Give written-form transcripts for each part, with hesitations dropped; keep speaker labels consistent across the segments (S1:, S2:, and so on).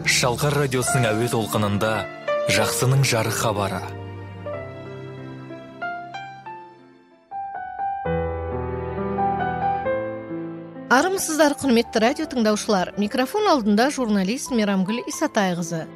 S1: Шалқар радиосының әуе толқынында жақсының жарық хабары.
S2: Армысыздар, құрметті радио тыңдаушылар. Микрофон алдында журналист Мейрамгүл Исатайқызы.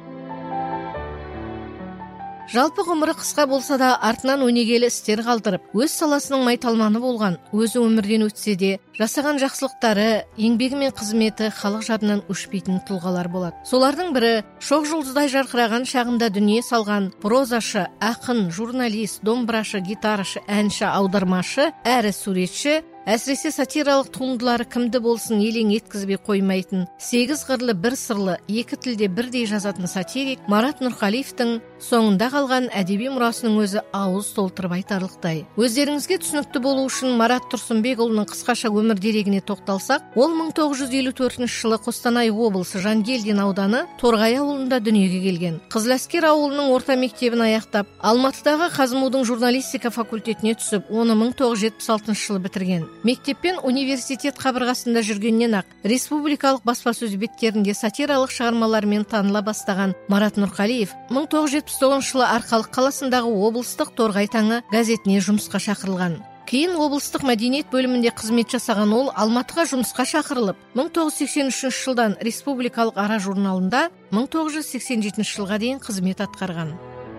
S2: Жалпы ғұмыры қысқа болса да артынан өнегелі істер қалдырып, өз саласының майталманы болған, өзі өмірден өтсе де, жасаған жақсылықтары, еңбегі мен қызметі халық жадынан өшпейтін тұлғалар болады. Солардың бірі шоқ жұлдыздай жарқыраған шағында дүние салған прозашы, ақын, журналист, домбырашы, гитарашы, әнші, аудармашы, әрі суретші, әсіресе сатиралық туындылары кімді болсын елең еткізбей қоймайтын, 8 қырлы бір сырлы, 2 тілде бірдей жазатын сатирик Марат Нұрқалиевтің соңында қалған әдеби мұрасының өзі ауыз толтырып айтарлықтай. Өздеріңізге түсінікті болу үшін Марат Тұрсынбекұлының қысқаша өмір дерегіне тоқталсақ, ол 1954 жылы Қостанай облысы Жангелдин ауданы Торғай ауылында дүниеге келген. Қызыләскер ауылының орта мектебін аяқтап, Алматыдағы Қазмудың журналистика факультетіне түсіп, оны 1976 жылы бітірген. Мектеппен университет қабырғасында жүргеннен ақ республикалық баспасөз беттерінде сатиралық шығармалармен таныла бастаған Марат Нұрқалиев 1979 жылы Арқалық қаласындағы облыстық Торғай таңы газетіне жұмысқа шақырылған. Кейін облыстық мәдениет бөлімінде қызмет жасаған ол Алматыға жұмысқа шақырылып, 1983 жылдан республикалық ара журналында 1987 жылға дейін қызмет атқарған.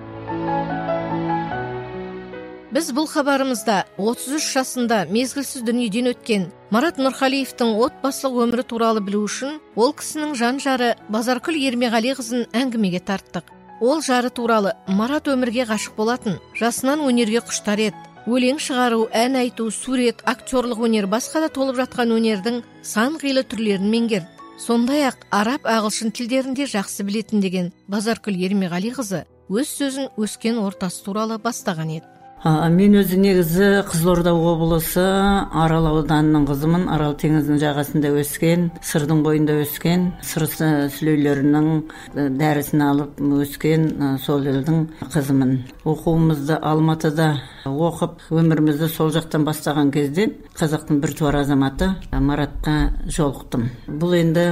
S2: Біз бұл хабарымызда 33 жасында мезгілсіз дүниеден өткен Марат Нұрқалиевтің отбасылық өмірі туралы білу үшін ол кісінің жан-жары Базаркүл Ермеғалиқызын әңгімеге тарттық. Ол жары туралы: Марат өмірге ғашық болатын, жасынан өнерге құштар еді. Өлең шығару, ән айту, сурет, актерлық өнер, басқа да толып жатқан өнердің сан қилы түрлерін меңгерді. Сондай-ақ араб, ағылшын тілдерінде жақсы білетін деген Базаркүл Ермеғалиқызы өз сөзін өскен ортасы туралы бастаған еді.
S3: Мен өзі негізі Қызылорда облысы Арал ауданының қызымын. Арал теңізінің жағасында өскен, сырдың бойында өскен, сыр сүлейлерінің дәрісін алып өскен сол елдің қызымын. Оқуымызды Алматыда оқып, өмірімізді сол жақтан бастаған кезде қазақтың біртуар азаматы Маратқа жолықтым. Бұл енді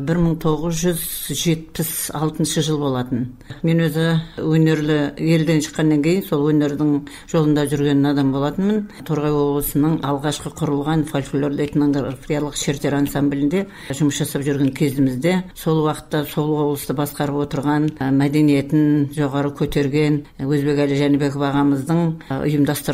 S3: 1976 жыл болатын. Мен өзі өнерлі елден шыққаннан кейін сол өнердің жолында жүрген адам болатынмын. Торғай облысының алғашқы құрылған фольклорлық этнографиялық шертер ансамблінде жұмыс жасап жүрген кезімізде сол уақытта сол облысты басқарып отырған, мәдениетін жоғары көтерген Өзбекәлі Жәнібеков ағамыздың ұйымдастырған